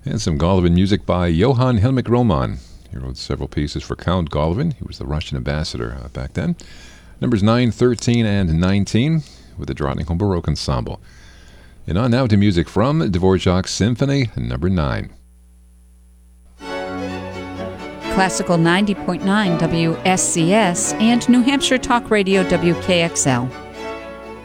And some Golovin music by Johann Hilmik Roman. He wrote several pieces for Count Golovin. He was the Russian ambassador back then. Numbers 9, 13, and 19 with the Drottningholm Baroque Ensemble. And on now to music from Dvorak's Symphony number 9. Classical 90.9 WSCS and New Hampshire Talk Radio WKXL.